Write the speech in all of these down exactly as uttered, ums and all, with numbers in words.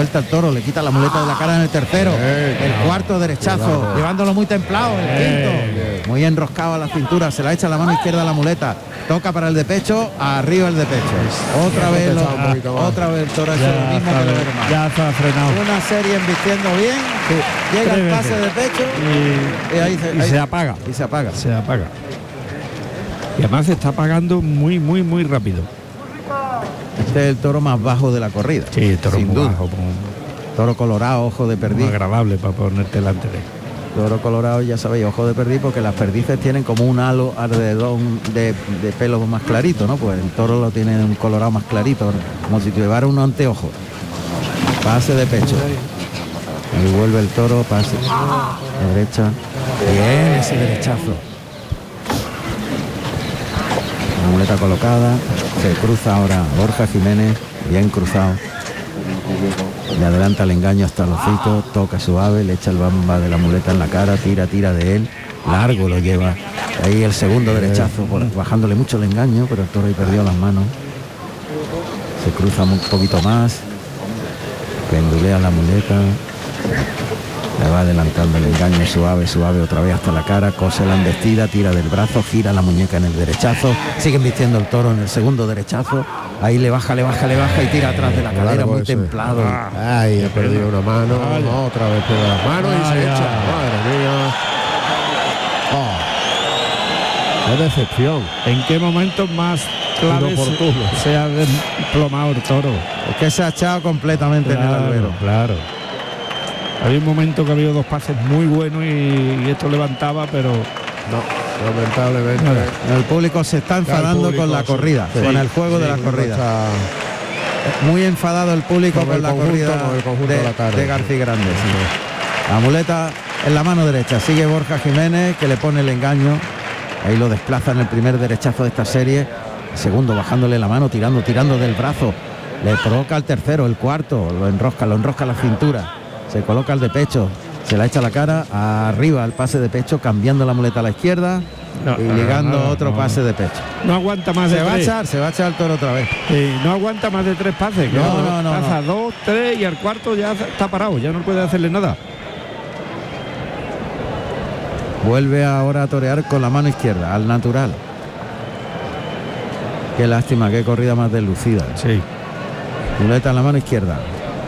suelta el toro, le quita la muleta de la cara en el tercero, el cuarto derechazo, llevándolo muy templado, el quinto, muy enroscado a la cintura, se la echa la mano izquierda a la muleta, toca para el de pecho, arriba el de pecho. Otra vez, lo, otra vez el toro ha hecho lo mismo que los demás. Ya está frenado. Una serie embistiendo bien, sí, llega el pase de pecho y, y ahí, se, y ahí se apaga. Y se apaga. Se apaga. Y además se está apagando muy, muy, muy rápido. Este es el toro más bajo de la corrida. Sí, el toro sin muy duda. bajo, muy, toro colorado, ojo de perdiz. agradable para ponerte delante de él. Toro colorado, ya sabéis, ojo de perdiz, porque las perdices tienen como un halo alrededor de, de pelo más clarito, ¿no? Pues el toro lo tiene un colorado más clarito, como si llevara un anteojo. Pase de pecho. Ahí vuelve el toro, pase. Derecha. Bien, ese derechazo. La muleta colocada, se cruza ahora Borja Jiménez, bien cruzado. Le adelanta el engaño hasta el hocico, toca suave, le echa el bamba de la muleta en la cara, tira, tira de él, largo lo lleva. Ahí el segundo derechazo, por, bajándole mucho el engaño, pero el toro ahí perdió las manos. Se cruza un poquito más, pendulea la muleta, le va adelantando el engaño suave, suave, otra vez hasta la cara, cose la embestida, tira del brazo, gira la muñeca en el derechazo, sigue embistiendo el toro en el segundo derechazo, ahí le baja, le baja, le baja y tira atrás de la cadera, muy templado. Ah, ahí ha perdido una mano, no, otra vez pierde las manos y se echa. Madre mía. Oh. Qué decepción. ¿En qué momentos más claves se ha desplomado el toro? Es que se ha echado completamente claro, en el albero. Claro. Había un momento que había dos pases muy buenos y, y esto levantaba, pero no, lamentablemente. No, el público se está enfadando con la corrida, sí, con el juego sí, de la corrida. Está... Muy enfadado el público con, con el la conjunto, corrida con de, de, de García Grande. Sí. La muleta en la mano derecha, sigue Borja Jiménez, que le pone el engaño. Ahí lo desplaza en el primer derechazo de esta serie. El segundo bajándole la mano, tirando, tirando del brazo. Le provoca el tercero, el cuarto, lo enrosca, lo enrosca a la cintura. Se coloca el de pecho, se la echa a la cara, arriba el pase de pecho, cambiando la muleta a la izquierda no, y llegando no, otro no. pase de pecho. No aguanta más de se tres. va a echar, se va a echar el toro otra vez. Sí, no aguanta más de tres pases. No, no, no, pasa no. dos, tres y al cuarto ya está parado, ya no puede hacerle nada. Vuelve ahora a torear con la mano izquierda, al natural. Qué lástima, qué corrida más deslucida. Sí. Muleta en la mano izquierda.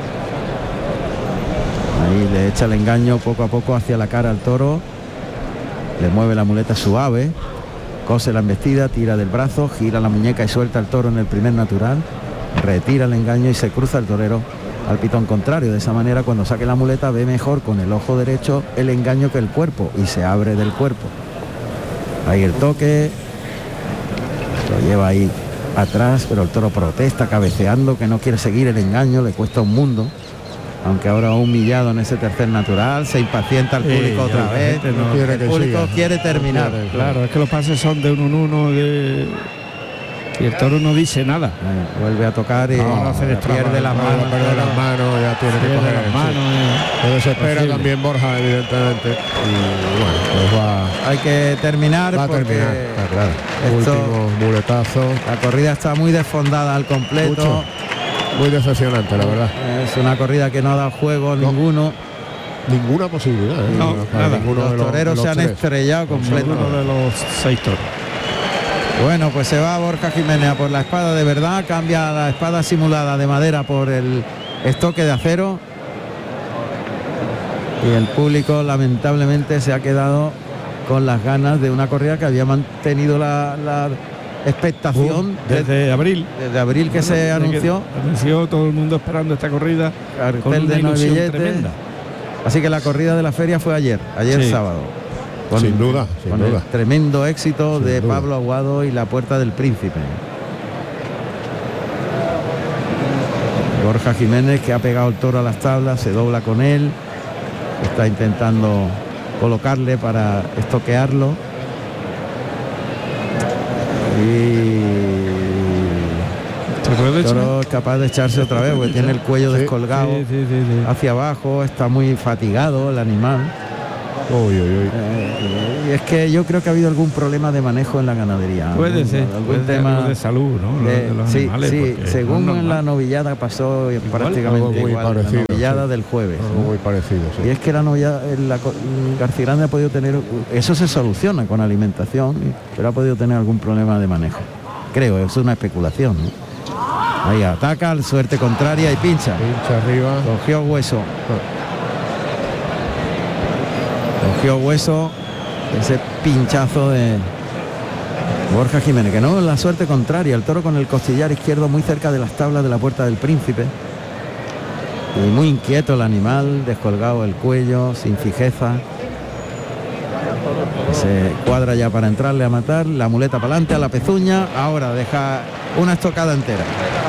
Ahí le echa el engaño poco a poco hacia la cara al toro. Le mueve la muleta suave. Cose la embestida, tira del brazo, gira la muñeca y suelta el toro en el primer natural. Retira el engaño y se cruza el torero al pitón contrario. De esa manera, cuando saque la muleta, ve mejor con el ojo derecho el engaño que el cuerpo y se abre del cuerpo. Ahí el toque. Lo lleva ahí atrás, pero el toro protesta, cabeceando, que no quiere seguir el engaño, le cuesta un mundo. Aunque ahora humillado en ese tercer natural, se impacienta el público sí, otra vez. No quiere el público siga, quiere terminar. No quiere, claro, es que los pases son de uno en uno de... y el toro no dice nada. Eh, vuelve a tocar y no, no se pierde las manos. Pierde las manos, ya tiene que coger las manos. Sí. Se desespera posible. También Borja, evidentemente. Y bueno, pues va. Hay que terminar. Va a porque terminar, está claro. Esto, último muletazo. La corrida está muy desfondada al completo. Mucho. Muy decepcionante, la verdad. Es una corrida que no ha dado juego no. ninguno. Ninguna posibilidad. ¿eh? No, nada. Ninguno los, de los toreros de los se han tres. estrellado completo. Uno de los seis toros. Bueno, pues se va Borja Jiménez a por la espada de verdad, cambia la espada simulada de madera por el estoque de acero. Y el público lamentablemente se ha quedado con las ganas de una corrida que había mantenido la, la expectación uh, desde de, abril. Desde abril que bueno, se anunció. Que anunció todo el mundo esperando esta corrida. Cartel de nueve billetes. Así que la corrida de la feria fue ayer, ayer sí. sábado. Con, sin duda, sin con duda. El tremendo éxito sin de duda. Pablo Aguado y la Puerta del Príncipe. Borja Jiménez, que ha pegado el toro a las tablas, se dobla con él, está intentando colocarle para estoquearlo. Y el toro es capaz de echarse otra vez, porque tiene el cuello sí, descolgado sí, sí, sí, sí. hacia abajo, está muy fatigado el animal. Uy, uy, uy. Eh, y es que yo creo que ha habido algún problema de manejo en la ganadería. Puede algún, ser, algún puede tema ser algo de salud, ¿no? de, de los sí, animales, sí, según no es en la normal. novillada pasó algo prácticamente muy igual, parecido, la novillada sí. del jueves. Algo ¿no? muy parecido, sí. Y es que la novillada, la co- García Grande ha podido tener, eso se soluciona con alimentación, pero ha podido tener algún problema de manejo. Creo, es una especulación, ¿no? Ahí ataca, suerte contraria y pincha. Pincha arriba. Cogió hueso. Cogió hueso. Ese pinchazo de Borja Jiménez, que no, la suerte contraria. El toro con el costillar izquierdo muy cerca de las tablas de la Puerta del Príncipe. Y muy inquieto el animal, descolgado el cuello, sin fijeza. Se cuadra ya para entrarle a matar. La muleta para adelante, a la pezuña. Ahora deja una estocada entera.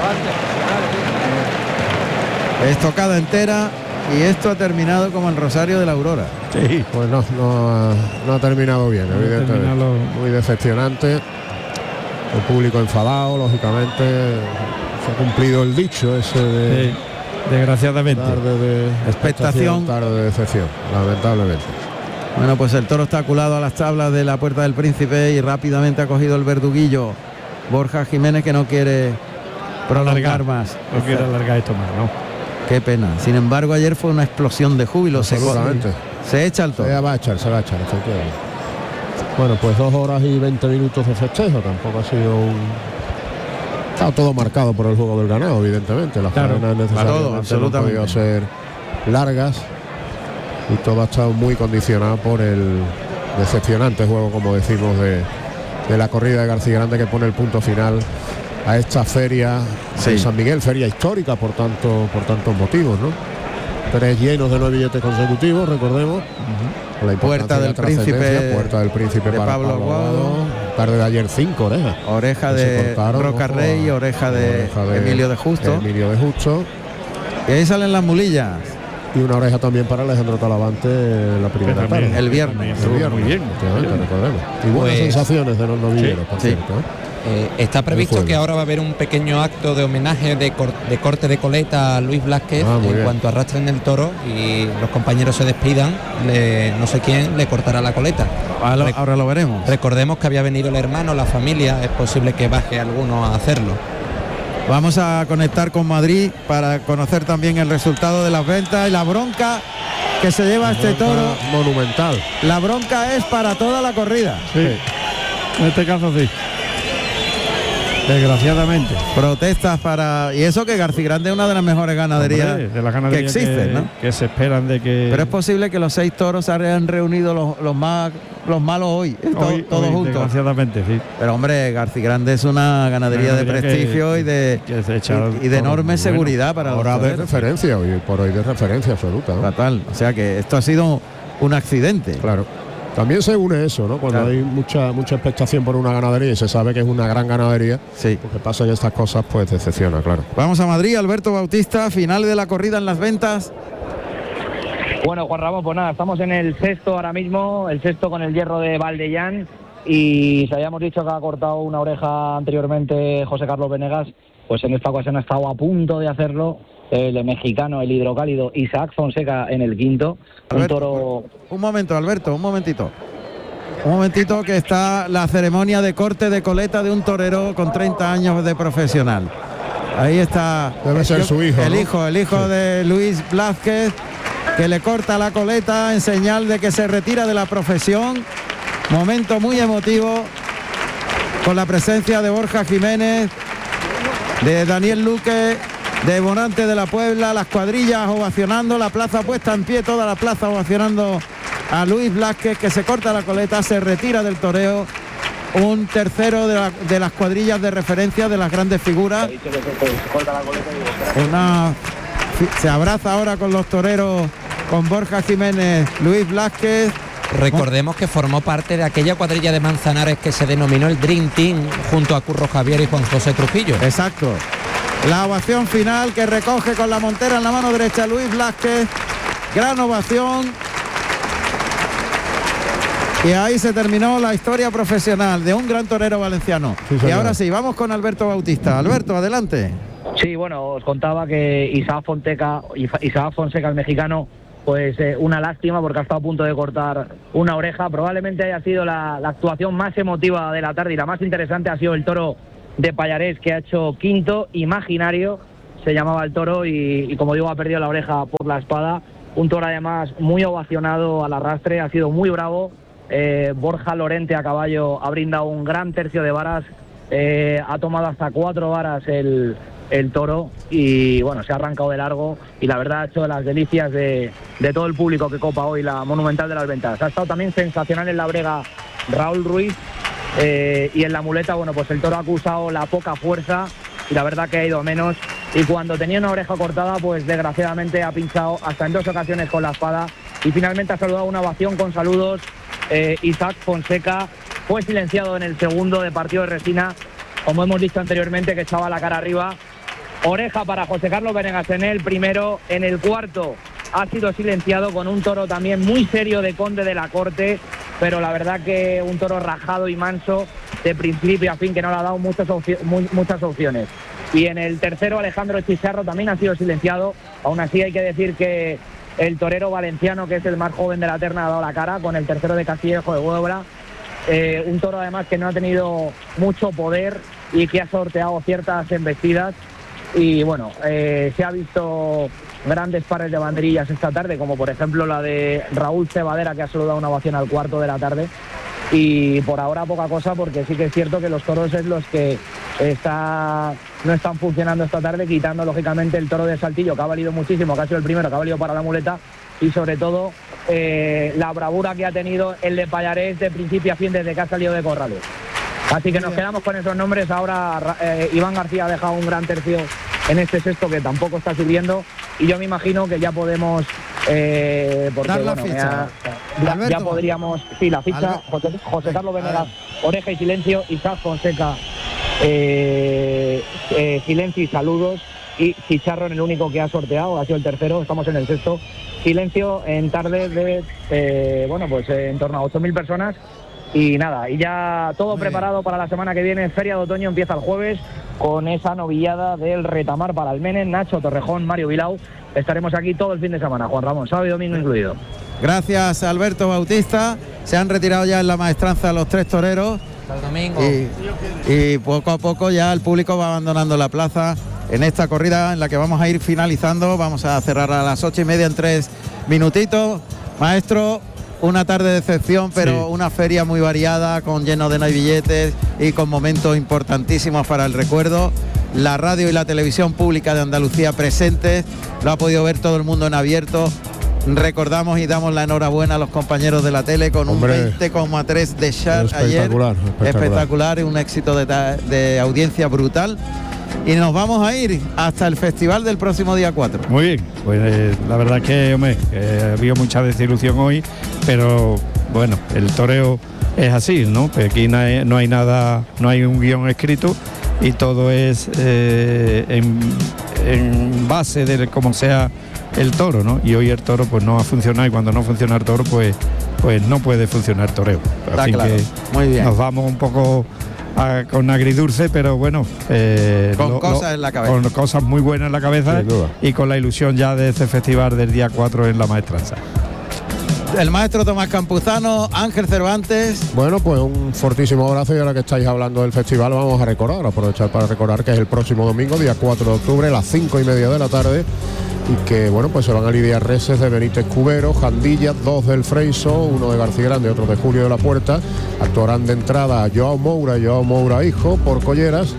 Estocada entera. Y esto ha terminado como el Rosario de la Aurora. Sí. Pues no, no, ha, no ha terminado bien, No ha evidentemente. terminado. Muy decepcionante. El público enfadado, lógicamente. Se ha cumplido el dicho ese de Sí, desgraciadamente. tarde de Expectación. tarde de decepción, lamentablemente. Bueno, pues el toro está culado a las tablas de la Puerta del Príncipe y rápidamente ha cogido el verduguillo Borja Jiménez, que no quiere prolongar Alargar. más. No quiero alargar esto más, ¿no? Qué pena. Sin embargo, ayer fue una explosión de júbilo. Se, Absolutamente. se echa el toro. Se va a echar, se va a echar, efectivamente. Bueno, pues dos horas y veinte minutos de festejo. Tampoco ha sido un... Está todo marcado por el juego del ganado, evidentemente. Las Claro, faenas necesariamente todo, no han absolutamente. podido ser largas. Y todo ha estado muy condicionado por el decepcionante juego, como decimos, de, de la corrida de García Grande, que pone el punto final a esta feria Sí. de San Miguel, feria histórica por tanto, por tantos motivos, ¿no? Tres llenos de nueve billetes consecutivos, recordemos. La importancia Puerta de la del trascendencia, Príncipe Puerta del Príncipe de para Pablo Aguado. Tarde de ayer cinco orejas. Oreja Que se de cortaron, Roca ojo, Rey, a- oreja de, oreja Emilio de Justo. Emilio de Justo. Y ahí salen las mulillas. Y una oreja también para Alejandro Talavante en la primera Que también- tarde. El viernes. también El estuvo viernes, muy bien. efectivamente, recordemos. Y buenas Pues- sensaciones de los novilleros, por sí. cierto. ¿eh? Eh, está previsto jueves. que ahora va a haber un pequeño acto de homenaje de, cor- de corte de coleta a Luis Blázquez. Ah, muy en bien. cuanto arrastren el toro y los compañeros se despidan, le- no sé quién le cortará la coleta. Ahora, Rec- ahora lo veremos. Recordemos que había venido el hermano, la familia, es posible que baje alguno a hacerlo. Vamos a conectar con Madrid para conocer también el resultado de las ventas y la bronca que se lleva este toro. Monumental. La bronca es para toda la corrida. Sí. En este caso sí. Desgraciadamente. Protestas para... Y eso que García Grande es una de las mejores ganaderías Hombre, de las ganaderías que existen, que, ¿no? que se esperan de que... Pero es posible que los seis toros se hayan reunido los, los más los malos hoy, eh, to- hoy, todos hoy, juntos. Desgraciadamente, sí. Pero hombre, García Grande es una ganadería de Ganadería que- prestigio y de que se echa y, y de toros enorme muy seguridad para los Ahora de toreros. referencia, hoy por hoy de referencia absoluta, ¿no? Fatal. O sea que esto ha sido un accidente. Claro. También se une eso, ¿no? Cuando Claro. hay mucha mucha expectación por una ganadería y se sabe que es una gran ganadería, Sí. porque pasan estas cosas, pues decepciona, claro. Vamos a Madrid, Alberto Bautista, final de la corrida en las ventas. Bueno, Juan Ramón, pues nada, estamos en el sexto ahora mismo, el sexto con el hierro de Valdellán, y si habíamos dicho que ha cortado una oreja anteriormente José Carlos Venegas, pues en esta ocasión ha estado a punto de hacerlo el mexicano, el hidrocálido Isaac Fonseca en el quinto, un Alberto, toro... Un momento, Alberto, un momentito. Un momentito que está la ceremonia de corte de coleta de un torero con treinta años de profesional. Ahí está. Debe ser su hijo, El ¿no? hijo, el hijo Sí. de Luis Blázquez, que le corta la coleta en señal de que se retira de la profesión. Momento muy emotivo con la presencia de Borja Jiménez, de Daniel Luque, de Bonante de la Puebla, las cuadrillas ovacionando, la plaza puesta en pie, toda la plaza ovacionando a Luis Blázquez, que se corta la coleta, se retira del toreo. Un tercero de, la- de las cuadrillas de referencia de las grandes figuras. Una, se abraza ahora con los toreros, con Borja Jiménez, Luis Blázquez. Recordemos que formó parte de aquella cuadrilla de Manzanares que se denominó el Dream Team junto a Curro Javier y Juan José Trujillo. Exacto. La ovación final que recoge con la montera en la mano derecha Luis Blázquez. Gran ovación. Y ahí se terminó la historia profesional de un gran torero valenciano. Sí, y señor. ahora sí, vamos con Alberto Bautista. Alberto, adelante. Sí, bueno, os contaba que Isaac Fonseca, Isaac Fonseca, el mexicano, pues eh, una lástima porque ha estado a punto de cortar una oreja. Probablemente haya sido la, la actuación más emotiva de la tarde y la más interesante ha sido el toro de Pallarés, que ha hecho quinto, Imaginario se llamaba el toro, y, y como digo, ha perdido la oreja por la espada. Un toro además muy ovacionado al arrastre, ha sido muy bravo. eh, Borja Lorente a caballo ha brindado un gran tercio de varas, eh, ha tomado hasta cuatro varas el, el toro, y bueno, se ha arrancado de largo, y la verdad ha hecho de las delicias de, de todo el público que copa hoy la Monumental de las Ventas. Ha estado también sensacional en la brega Raúl Ruiz, eh, y en la muleta, bueno, pues el toro ha acusado la poca fuerza y la verdad que ha ido a menos, y cuando tenía una oreja cortada, pues desgraciadamente ha pinchado hasta en dos ocasiones con la espada, y finalmente ha saludado una ovación con saludos. eh, Isaac Fonseca fue silenciado en el segundo de partido de Resina, como hemos dicho anteriormente, que echaba la cara arriba. Oreja para José Carlos Venegas en el primero. En el cuarto ha sido silenciado con un toro también muy serio de Conde de la Corte, pero la verdad que un toro rajado y manso de principio a fin, que no le ha dado muchas, opci- mu- muchas opciones. Y en el tercero, Alejandro Chicharro también ha sido silenciado. Aún así hay que decir que el torero valenciano, que es el más joven de la terna, ha dado la cara con el tercero de Castillejo de Huebra. Eh, un toro además que no ha tenido mucho poder y que ha sorteado ciertas embestidas. Y bueno, eh, se ha visto grandes pares de banderillas esta tarde, como por ejemplo la de Raúl Cebadera, que ha saludado una ovación al cuarto de la tarde. Y por ahora poca cosa, porque sí que es cierto que los toros es los que está, no están funcionando esta tarde, quitando lógicamente el toro de Saltillo, que ha valido muchísimo, que ha sido el primero que ha valido para la muleta, y sobre todo eh, la bravura que ha tenido el de Pallarés de principio a fin desde que ha salido de Corrales. Así que nos quedamos con esos nombres. Ahora eh, Iván García ha dejado un gran tercio en este sexto, que tampoco está sirviendo, y yo me imagino que ya podemos eh, porque dar la bueno, ficha. Ha, ya, ya podríamos, sí, la ficha. José, José Carlos Venegas, oreja y silencio. Isaac Fonseca, eh, eh, silencio y saludos, y Chicharro en el único que ha sorteado, ha sido el tercero, estamos en el sexto. Silencio en tarde de eh, bueno, pues eh, en torno a ocho mil personas. Y nada, y ya todo Muy preparado bien. Para la semana que viene. Feria de Otoño empieza el jueves con esa novillada del Retamar para Almenes, Nacho Torrejón, Mario Vilau. Estaremos aquí todo el fin de semana, Juan Ramón, sábado y domingo incluido. Gracias, Alberto Bautista. Se han retirado ya en la maestranza los tres toreros. Hasta el domingo. Y, y poco a poco ya el público va abandonando la plaza en esta corrida en la que vamos a ir finalizando. Vamos a cerrar a las ocho y media en tres minutitos. Maestro, una tarde de excepción, pero sí, una feria muy variada, con lleno de no hay billetes y con momentos importantísimos para el recuerdo. La radio y la televisión pública de Andalucía presentes, lo ha podido ver todo el mundo en abierto. Recordamos y damos la enhorabuena a los compañeros de la tele con Hombre, un veinte coma tres de share ayer. Espectacular, espectacular, un éxito de, de audiencia brutal. Y nos vamos a ir hasta el festival del próximo día cuatro. Muy bien, pues eh, la verdad que, hombre, eh, había mucha desilusión hoy, pero bueno, el toreo es así, ¿no? Pues aquí no hay, no hay nada, no hay un guión escrito y todo es eh, en, en base de cómo sea el toro, ¿no? Y hoy el toro pues no ha funcionado, y cuando no funciona el toro pues, pues no puede funcionar toreo. Está Así claro. que Muy bien. Nos vamos un poco a, con agridulce, pero bueno, eh, con lo, cosas lo, en la cabeza, con cosas muy buenas en la cabeza, y con la ilusión ya de este festival del día cuatro en la maestranza. El maestro Tomás Campuzano, Ángel Cervantes. Bueno, pues un fortísimo abrazo, y ahora que estáis hablando del festival vamos a recordar, aprovechar para recordar que es el próximo domingo, día cuatro de octubre, a las cinco y media de la tarde, y que bueno, pues se van a lidiar reses de Benítez Cubero, Jandilla, dos del Freiso, uno de García Grande, otro de Julio de la Puerta. Actuarán de entrada Joao Moura y Joao Moura hijo por colleras,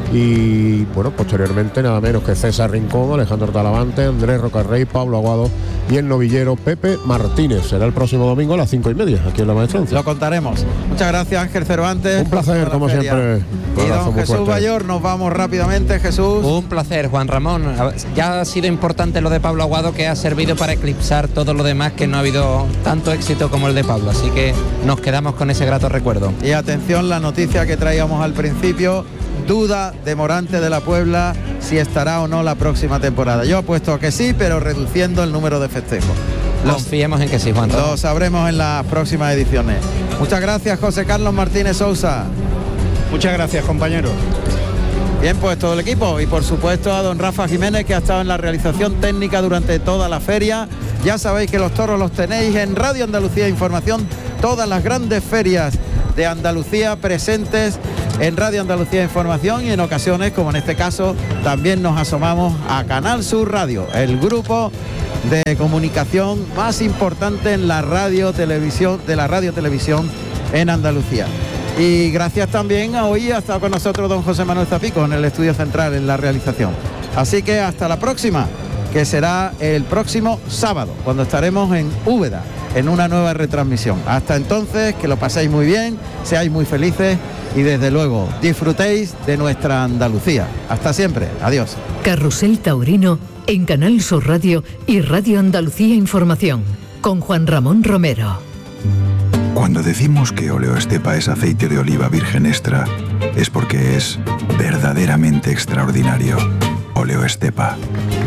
y bueno, posteriormente nada menos que César Rincón, Alejandro Talavante, Andrés Rocarrey, Pablo Aguado y el novillero Pepe Martínez. Será el próximo domingo a las cinco y media aquí en la maestranza. Lo contaremos. Muchas gracias, Ángel Cervantes. Un placer, como feria. siempre. Y don Jesús Bayor, nos vamos rápidamente, Jesús. Un placer, Juan Ramón. Ya ha sido importante lo de Pablo Aguado, que ha servido para eclipsar todo lo demás, que no ha habido tanto éxito como el de Pablo, así que nos quedamos con ese grato recuerdo. Y atención, la noticia que traíamos al principio: duda de Morante de la Puebla si estará o no la próxima temporada. Yo apuesto que sí, pero reduciendo el número de festejos. Los, Confiemos en que sí, Juan Ramón. Lo sabremos en las próximas ediciones. Muchas gracias, José Carlos Martínez Sousa. Muchas gracias, compañeros. Bien, pues todo el equipo, y por supuesto a don Rafa Jiménez, que ha estado en la realización técnica durante toda la feria, Ya sabéis que los toros los tenéis en Radio Andalucía Información, todas las grandes ferias de Andalucía presentes en Radio Andalucía Información, y en ocasiones, como en este caso, también nos asomamos a Canal Sur Radio, el grupo de comunicación más importante en la radio televisión de la radio televisión en Andalucía. Y gracias también a hoy ha estado con nosotros don José Manuel Zapico en el estudio central en la realización. Así que hasta la próxima, que será el próximo sábado, cuando estaremos en Úbeda en una nueva retransmisión. Hasta entonces, que lo paséis muy bien, seáis muy felices y desde luego disfrutéis de nuestra Andalucía. Hasta siempre, adiós. Carrusel Taurino en Canal Sur Radio y Radio Andalucía Información, con Juan Ramón Romero. Cuando decimos que Oleo Estepa es aceite de oliva virgen extra, es porque es verdaderamente extraordinario. Oleo Estepa,